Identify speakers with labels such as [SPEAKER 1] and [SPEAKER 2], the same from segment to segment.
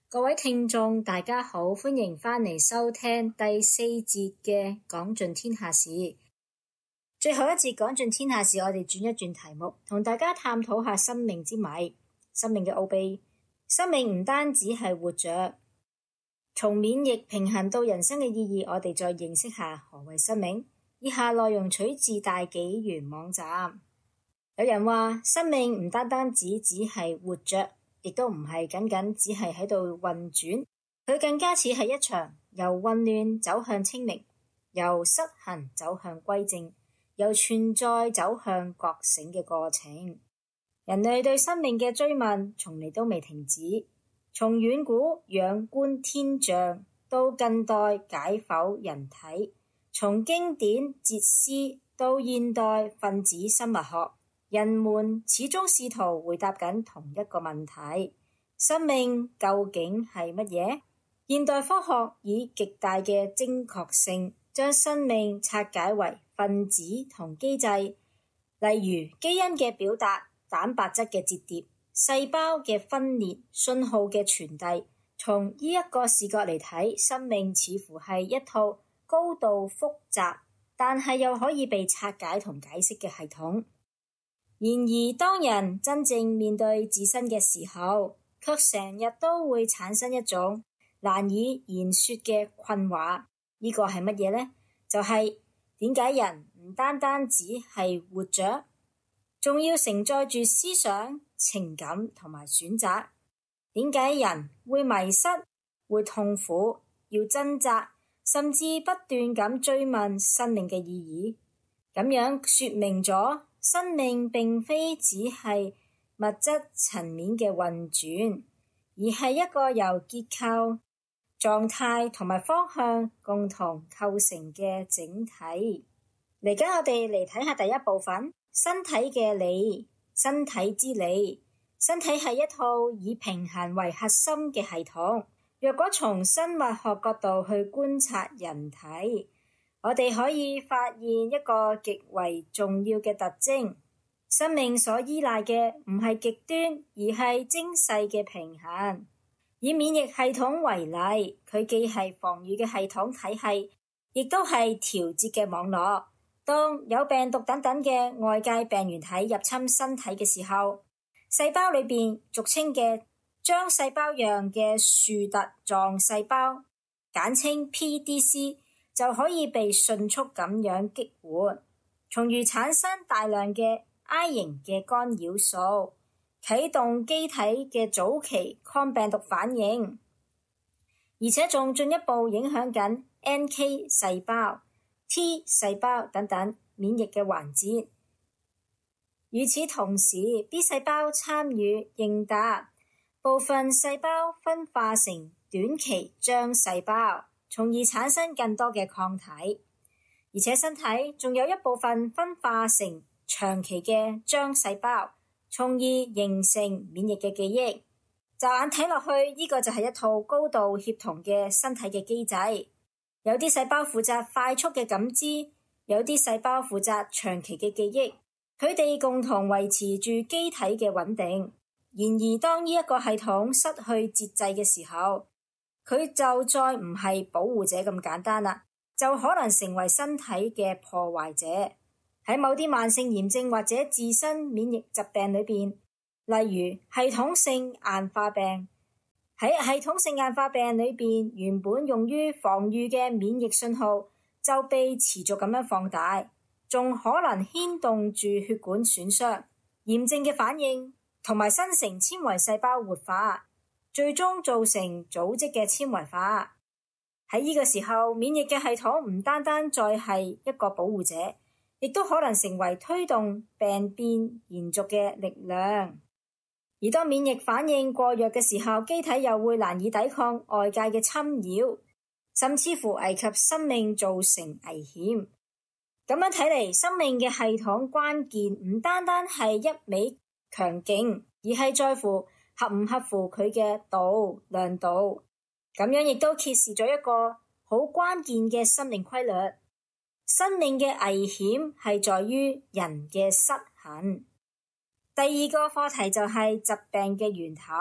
[SPEAKER 1] 各位聽眾大家好，歡迎返嚟收聽第4節嘅講盡天下事。最後一節講盡天下事，我哋轉一轉題目，同大家探討下生命之謎，生命嘅奧秘。生命唔單止係活着，從免疫平衡到人生嘅意義，我哋再認識下何謂生命。以下內容取自大紀元網站。有人話生命唔單單只係活着，亦都唔係僅僅只係喺度運轉，佢更加似係一場由混亂走向清明，由失衡走向歸正，由存在走向覺醒嘅過程。人類對生命嘅追問從嚟都未停止，從遠古仰觀天象到近代解剖人體，從經典哲思到現代分子生物學，人們始終試圖回答緊同一個問題：生命究竟係乜嘢？現代科學以極大嘅精確性將生命拆解為分子同機制，例如基因嘅表達、蛋白質嘅折疊、細胞嘅分裂、信號嘅傳遞。從呢一個視角嚟睇，生命似乎係一套高度複雜，但係又可以被拆解同解釋嘅系統。然而，當人真正面對自身嘅時候，卻成日都會產生一種難以言說嘅困惑。呢個係乜嘢呢？就係點解人唔單單只係活着，仲要承載住思想、情感同埋選擇？點解人會迷失、會痛苦、要掙扎，甚至不斷咁追問生命嘅意義？咁樣說明咗生命並非只係物質層面嘅運轉，而係一個由結構、狀態同埋方向共同構成嘅整體。嚟緊我哋嚟睇下第一部分，身體嘅理，身體之理。身體係一套以平衡為核心嘅系統。若果從生物學角度去觀察人體，我哋可以發現一個極為重要嘅特徵：生命所依賴嘅唔係極端，而係精細嘅平衡。以免疫系統為例，佢既係防禦嘅系統體系，亦都係調節嘅網絡。當有病毒等等嘅外界病原體入侵身體嘅時候，細胞裏邊俗稱嘅漿細胞樣嘅樹突狀細胞，簡稱 PDC， 就可以被迅速咁樣激活，從而產生大量嘅 I 型嘅干擾素，啟動機體嘅早期抗病毒反應，而且仲進一步影響緊 NK 細胞、T 細胞等等免疫嘅環節。與此同時， B 細胞參與應答，部分細胞分化成短期漿細胞，從而產生更多嘅抗體。而且身體仲有一部分分化成長期嘅漿細胞，從而形成免疫嘅記憶。驟眼睇落去，呢個就係一套高度協同嘅身體嘅機制。有啲細胞負責快速嘅感知，有啲細胞負責長期嘅記憶。佢哋共同維持住機體嘅穩定。然而，當呢一個系統失去節制嘅時候，佢就再唔係保護者咁簡單啦，就可能成為身體嘅破壞者。喺某啲慢性炎症或者自身免疫疾病裏邊，例如系統性硬化病。喺系統性硬化病裏邊，原本用於防禦嘅免疫信號就被持續咁樣放大，仲可能牽動住血管損傷、炎症嘅反應，同埋生成纖維細胞活化，最終造成組織嘅纖維化。喺呢個時候，免疫嘅系統唔單單再係一個保護者，亦都可能成為推動病變延續嘅力量。而當免疫反應過弱嘅時候，機體又會難以抵抗外界嘅侵擾，甚至乎危及生命，造成危險。咁樣睇嚟，生命嘅系統關鍵唔單單係一味強勁，而係在乎合唔合乎佢嘅度、量度。咁樣亦都揭示咗一個好關鍵嘅生命規律。生命嘅危險係在於人嘅失衡。第二個課題就係疾病嘅源頭。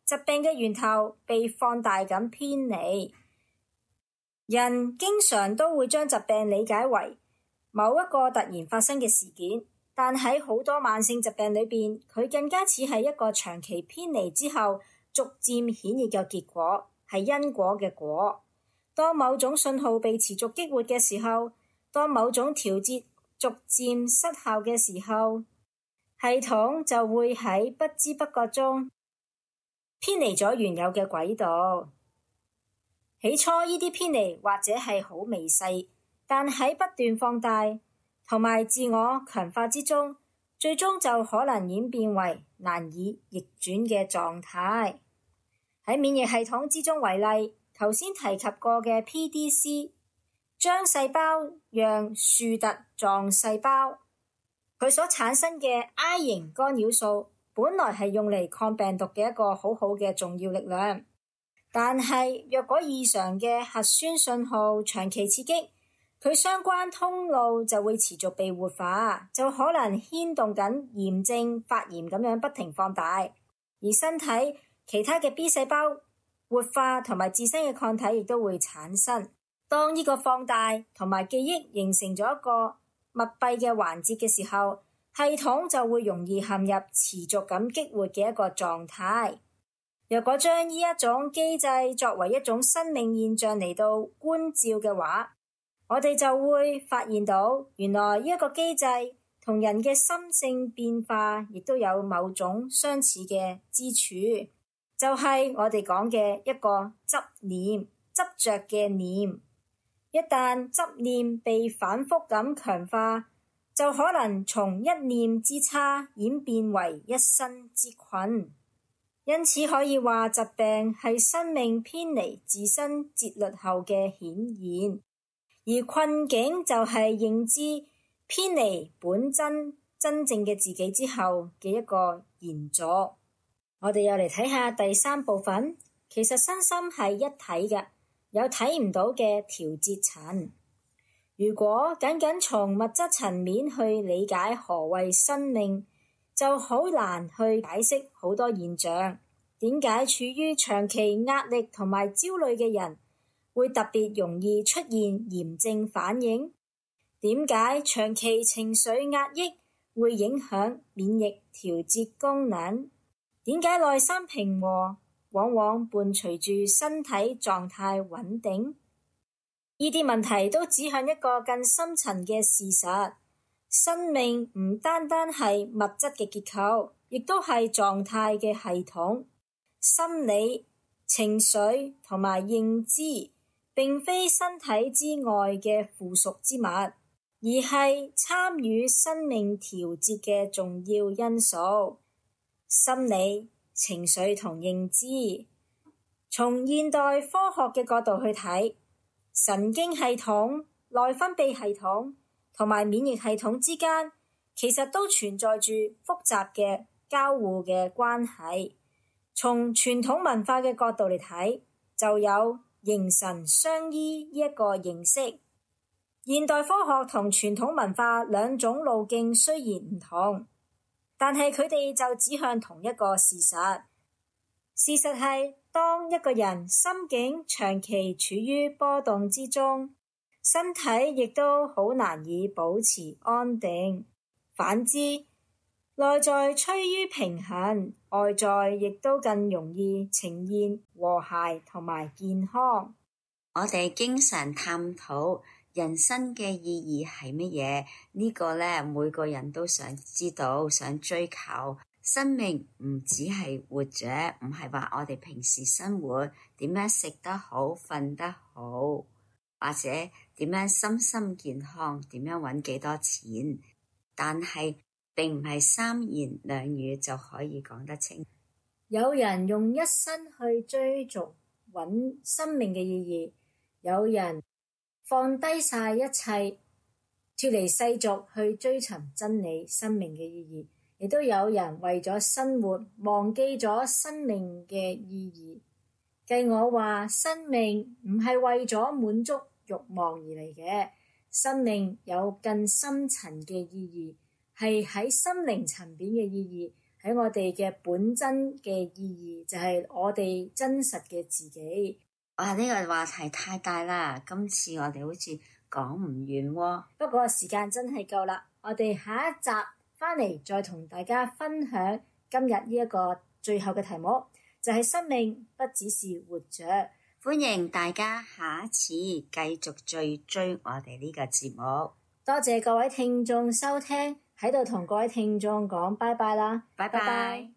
[SPEAKER 1] 疾病嘅源頭被放大咁偏離。人經常都會將疾病理解為某一個突然發生嘅事件，但喺好多慢性疾病裏邊，佢更加似係一個長期偏離之後逐漸顯現嘅結果，係因果嘅果。當某種信號被持續激活嘅時候，當某種調節逐漸失效嘅時候，系統就會喺不知不覺中偏離咗原有嘅軌道。起初呢啲偏離或者係好微細，但喺不斷放大同埋自我強化之中，最終就可能演變為難以逆轉嘅狀態。喺免疫系統之中為例，頭先提及過嘅 PDC 漿細胞樣樹突狀細胞，佢所產生嘅 I 型干擾素本來係用嚟抗病毒嘅一個好好嘅重要力量，但係若果異常嘅核酸信號長期刺激，佢相關通路就會持續被活化，就可能牽動緊炎症發炎咁樣不停放大，而身體其他嘅 B 細胞活化同埋自身嘅抗體亦都會產生。當呢個放大同埋記憶形成咗一個密閉嘅環節嘅時候，系統就會容易陷入持續咁激活嘅一個狀態。若果將呢一種機制作為一種生命現象嚟到觀照嘅話，我哋就會發現到原來呢一個機制同人嘅心性變化亦都有某種相似嘅之處，就係我哋講嘅一個執念，執着嘅念。一旦執念被反覆咁強化，就可能從一念之差演變為一生之困。因此可以話疾病係生命偏離自身節律後嘅顯現，而困境就係認知偏離本真正嘅自己之後嘅一個延續。我哋又嚟睇下第三部分，其實身心係一體嘅，有睇唔到嘅調節層。如果僅僅從物質層面去理解何謂生命，就好難去解釋好多現象。點解處於長期壓力同埋焦慮嘅人會特別容易出現炎症反應？點解長期情緒壓抑會影響免疫調節功能？點解內心平和往往伴隨住身體狀態穩定？呢啲問題都指向一個更深層嘅事實：生命唔單單係物質嘅結構，亦都係狀態嘅系統。心理、情緒同埋認知並非身體之外嘅附屬之物，而係參與生命調節嘅重要因素。心理、情緒同認知，從現代科學嘅角度去睇，神經系統、內分泌系統同埋免疫系統之間其實都存在住複雜嘅交互嘅關係。從傳統文化嘅角度嚟睇，就有形神相依呢一個認識。現代科學同傳統文化兩種路徑雖然唔同，但係佢哋就指向同一個事實。事實係，當一個人心境長期處於波動之中，身體亦都好難以保持安定。反之，內在趨於平衡，外在亦都更容易呈現和諧同埋健康。
[SPEAKER 2] 我哋經常探討人生嘅意義係乜嘢？呢個呢，每個人都想知道，想追求。生命唔只係活着，唔係話我哋平時生活點樣食得好、瞓得好，或者點樣身心健康，點樣揾幾多錢，但係並唔係三言兩語就可以講得清。
[SPEAKER 1] 有人用一生去追逐揾生命嘅意義，有人放低晒一切，脫離世俗去追尋真理生命嘅意義，亦都有人為咗生活忘記咗生命嘅意義。計我話，生命唔係為咗滿足慾望而嚟嘅，生命有更深層嘅意義，係喺心靈層面嘅意義， 喺我哋嘅本真嘅意義，就係我哋真實嘅自己。
[SPEAKER 2] 哇！呢個話題太大啦，今次我哋好似講唔完喎。
[SPEAKER 1] 不過時間真係夠啦，我哋下一集翻嚟再同大家分享今日呢一個最後嘅題目，就係生命不只是活着。
[SPEAKER 2] 歡迎大家下一次繼續追我哋呢個節目。
[SPEAKER 1] 多謝各位聽眾收聽，喺度同各位聽眾講拜拜啦，
[SPEAKER 2] 拜拜。